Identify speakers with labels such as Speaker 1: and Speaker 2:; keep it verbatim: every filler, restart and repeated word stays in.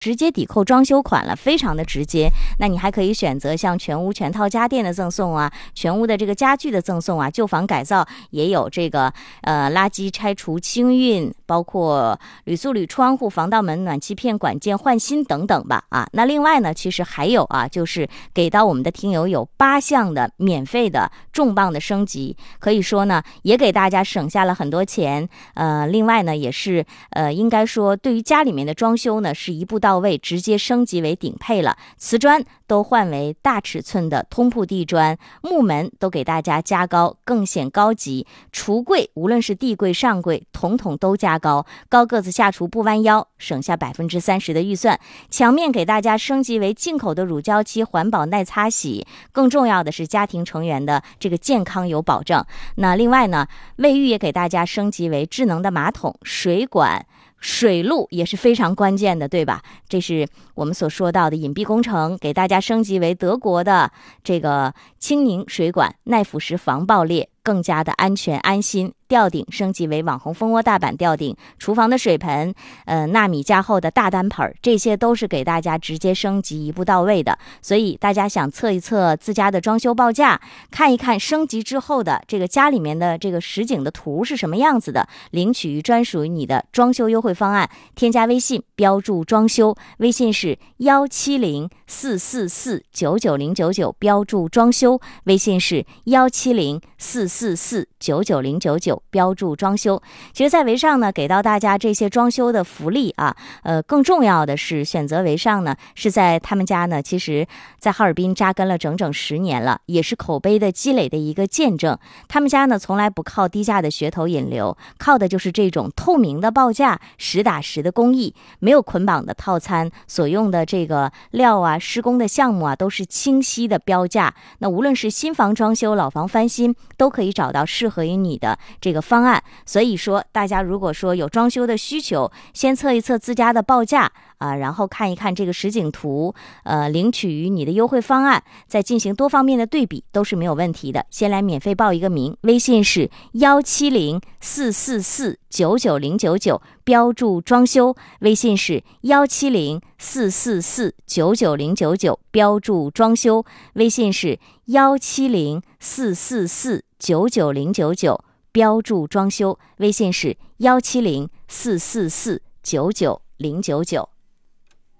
Speaker 1: 直接抵扣装修款了，非常的直接。那你还可以选择像全屋全套家电的赠送啊，全屋的这个家具的赠送啊，旧房改造也有这个呃垃圾拆除清运，包括铝塑铝窗户、防盗门、暖气片、管件换新等等吧啊。那另外呢，其实还有啊，就是给到我们的听友有八项的免费的重磅的升级，可以说呢也给大家省下了很多钱。呃，另外呢也是呃应该说对于家里面的装修呢是一步到位，直接升级为顶配了，瓷砖都换为大尺寸的通铺地砖，木门都给大家加高，更显高级。橱柜无论是地柜上柜统统都加高，高个子下厨不弯腰，省下百分之三十的预算。墙面给大家升级为进口的乳胶漆，环保耐擦洗，更重要的是家庭成员的这个健康有保证。那另外呢，卫浴也给大家升级为智能的马桶、水管、水路也是非常关键的，对吧？这是我们所说到的隐蔽工程，给大家升级为德国的这个清凝水管，耐腐蚀防爆裂，更加的安全安心。吊顶升级为网红蜂窝大板吊顶，厨房的水盆呃纳米加厚的大单盆，这些都是给大家直接升级一步到位的。所以大家想测一测自家的装修报价，看一看升级之后的这个家里面的这个实景的图是什么样子的，领取专属于你的装修优惠方案，添加微信标注装修，微信是幺七零四四四九九零九九，标注装修，微信是幺七零四四四九九零九九，标注装修。其实在维尚呢给到大家这些装修的福利啊，呃，更重要的是选择维尚呢是在他们家呢，其实在哈尔滨扎根了整整十年了，也是口碑的积累的一个见证。他们家呢从来不靠低价的噱头引流，靠的就是这种透明的报价，实打实的工艺，没有捆绑的套餐，所用的这个料啊、施工的项目啊都是清晰的标价。那无论是新房装修、老房翻新，都可以找到适合于你的这个方案。所以说大家如果说有装修的需求，先测一测自家的报价啊，然后看一看这个实景图，呃，领取于你的优惠方案，再进行多方面的对比，都是没有问题的。先来免费报一个名，微信是幺七零四四四九九零九九，标注装修，微信是幺七零四四四九九零九九，标注装修，微信是幺七零四四四九九零九九，标注装修，微信是幺七零四四四九九零九九。